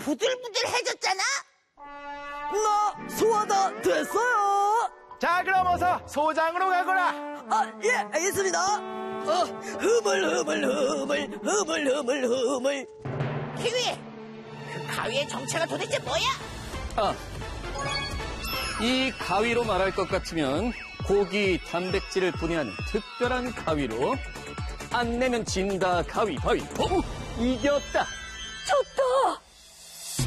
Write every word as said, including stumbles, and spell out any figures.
부들부들해졌잖아? 나 소화 다 됐어요. 자, 그럼 어서 소장으로 가거라. 아, 예, 알겠습니다. 어, 흐물, 흐물, 흐물, 흐물, 흐물, 흐물. 키위, 그 가위의 정체가 도대체 뭐야? 아, 이 가위로 말할 것 같으면 고기 단백질을 분해하는 특별한 가위로 안 내면 진다 가위바위보 이겼다.